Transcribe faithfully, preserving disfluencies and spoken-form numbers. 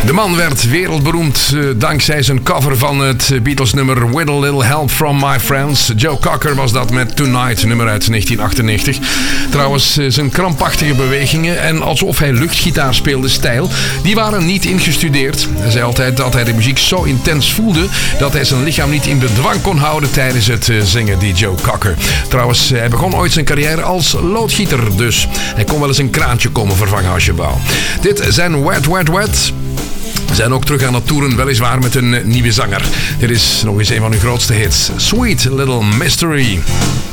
De man werd wereldberoemd uh, dankzij zijn cover van het Beatles nummer With a Little Help From My Friends. Joe Cocker was dat met Tonight, nummer uit negentien achtennegentig. Trouwens, uh, zijn krampachtige bewegingen en alsof hij luchtgitaar speelde stijl, die waren niet ingestudeerd. Hij zei altijd dat hij de muziek zo intens voelde dat hij zijn lichaam niet in bedwang kon houden tijdens het uh, zingen, die Joe Cocker. Trouwens, hij begon ooit zijn carrière als loodgieter, dus hij kon wel eens een kraantje komen vervangen als je wou. Dit zijn Wet Wet Wet. We zijn ook terug aan het toeren, weliswaar met een nieuwe zanger. Dit is nog eens een van hun grootste hits. Sweet Little Mystery.